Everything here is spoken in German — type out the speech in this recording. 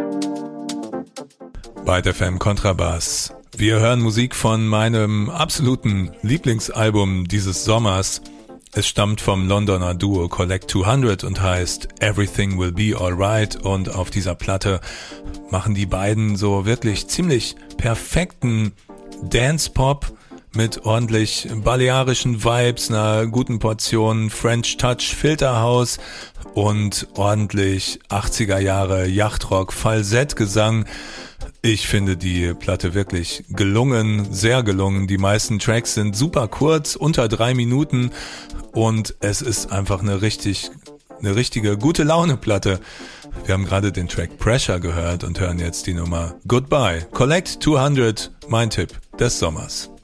Bei der FM Kontrabass. Wir hören Musik von meinem absoluten Lieblingsalbum dieses Sommers. Es stammt vom Londoner Duo Collect 200 und heißt Everything Will Be Alright, und auf dieser Platte machen die beiden so wirklich ziemlich perfekten Dance-Pop mit ordentlich balearischen Vibes, einer guten Portion French Touch Filterhouse und ordentlich 80er Jahre Yachtrock Falsettgesang. Ich finde die Platte wirklich gelungen, sehr gelungen. Die meisten Tracks sind super kurz, unter 3 Minuten, und es ist einfach eine richtige gute Laune-Platte. Wir haben gerade den Track Pressure gehört und hören jetzt die Nummer Goodbye. Collect 200, mein Tipp des Sommers.